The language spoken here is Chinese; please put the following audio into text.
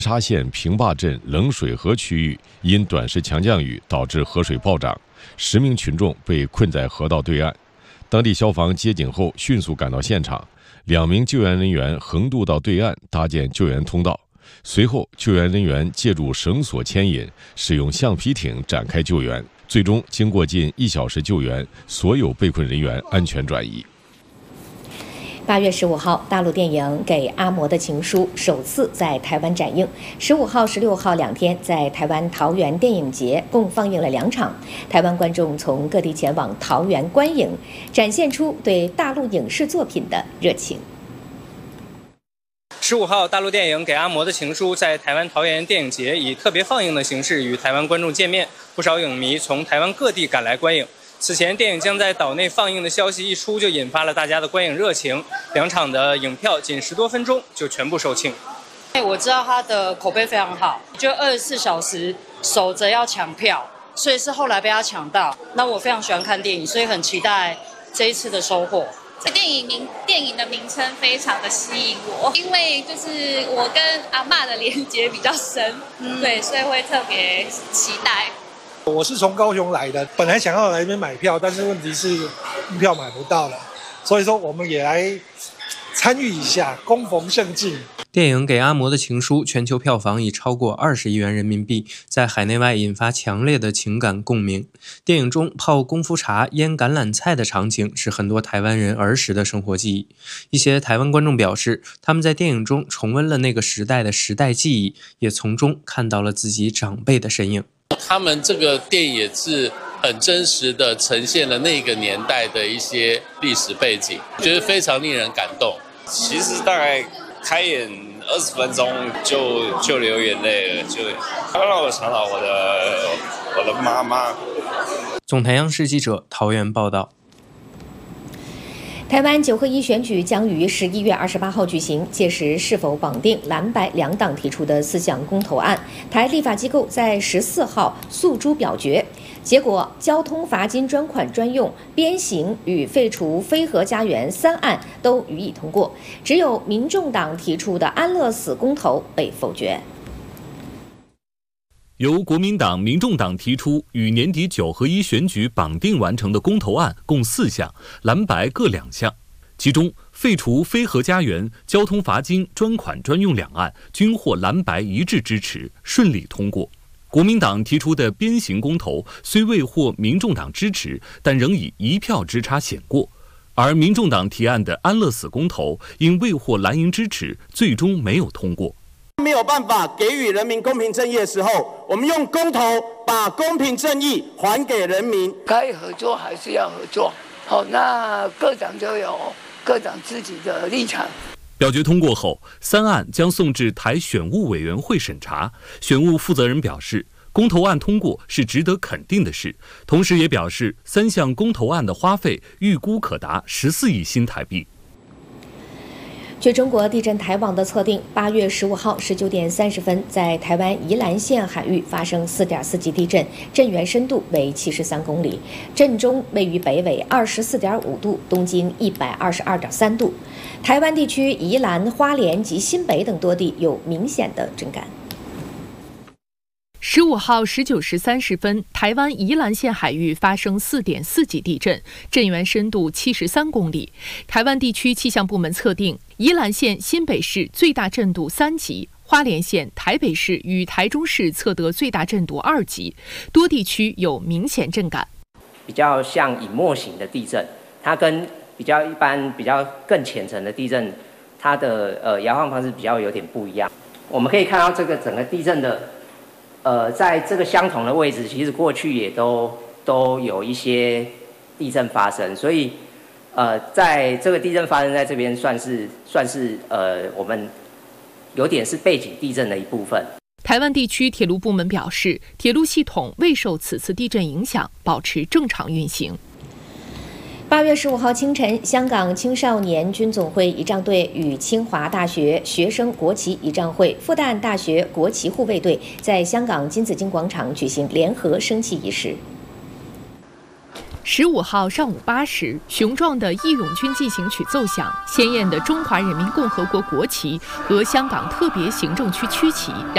沙县平坝镇冷水河区域因短时强降雨导致河水暴涨，10名群众被困在河道对岸。当地消防接警后迅速赶到现场，2名救援人员横渡到对岸搭建救援通道。随后，救援人员借助绳索牵引，使用橡皮艇展开救援。最终，经过近1小时救援，所有被困人员安全转移。 8月15号，大陆电影《给阿嬷的情书》首次在台湾展映。15号、16号2天，在台湾桃园电影节共放映了2场。台湾观众从各地前往桃园观影，展现出对大陆影视作品的热情。 15号，大陆电影《给阿嬷的情书》在台湾桃园电影节以特别放映的形式与台湾观众见面，不少影迷从台湾各地赶来观影。此前，电影将在岛内放映的消息一出，就引发了大家的观影热情。2场的影票仅10多分钟就全部售罄。 我知道它的口碑非常好，就24小时守着要抢票，所以是后来被他抢到。那我非常喜欢看电影，所以很期待这一次的收获。 电影的名称非常的吸引我，因为就是我跟阿嬷的连结比较深，对，所以会特别期待。 我是从高雄来的，本来想要来这边买票，但是问题是票买不到了，所以说我们也来参与一下，恭逢盛境。 电影《给阿嬷的情书》全球票房已超过20亿元人民币，在海内外引发强烈的情感共鸣。电影中泡功夫茶、腌橄榄菜的场景是很多台湾人儿时的生活记忆。一些台湾观众表示，他们在电影中重温了那个时代的时代记忆，也从中看到了自己长辈的身影。 他们这个电影也是很真实的呈现了那个年代的一些历史背景，觉得非常令人感动。 其实大概开演20分钟就流眼泪了，就让我想到我的妈妈。 总台央视记者桃园报道。 台湾9合1选举将于11月28号举行，届时是否绑定蓝白2党提出的4项公投案，台立法机构在14号诉诸表决。结果，交通罚金专款专用、鞭刑与废除非核家园3案都予以通过，只有民众党提出的安乐死公投被否决。 由国民党、民众党提出与年底9合1选举绑定完成的公投案共4项，蓝白各2项。其中，废除非核家园、交通罚金专款专用2案均获蓝白一致支持，顺利通过。国民党提出的鞭刑公投虽未获民众党支持，但仍以1票之差险过。而民众党提案的安乐死公投因未获蓝营支持，最终没有通过。 没有办法给予人民公平正义的时候，我们用公投把公平正义还给人民。 该合作还是要合作，好，那各党就有各党自己的立场。 表决通过后，3案将送至台选务委员会审查。选务负责人表示，公投案通过是值得肯定的事，同时也表示3项公投案的花费预估可达14亿新台币。 据中国地震台网的测定，8月15号19点30分，在台湾宜兰县海域发生4.4级地震，震源深度为73公里，震中位于北纬24.5度，东经122.3度。台湾地区宜兰、花莲及新北等多地有明显的震感。 15号19时30分，台湾宜兰县海域发生4.4级地震，震源深度73公里。台湾地区气象部门测定，宜兰县、新北市最大震度3级，花莲县、台北市与台中市测得最大震度2级，多地区有明显震感。 比较像隐没型的地震，它跟比较一般、比较更浅层的地震，它的摇晃方式比较有点不一样。我们可以看到这个整个地震的。在这个相同的位置，其实过去也都有一些地震发生，所以在这个地震发生在这边算是我们有点是背景地震的一部分。 台湾地区铁路部门表示，铁路系统未受此次地震影响，保持正常运行。 8月15号清晨，香港青少年军总会仪仗队与清华大学学生国旗仪仗会、复旦大学国旗护卫队在香港金紫荆广场举行联合升旗仪式。 15号上午8时，雄壮的义勇军进行曲奏响，鲜艳的中华人民共和国国旗和香港特别行政区区旗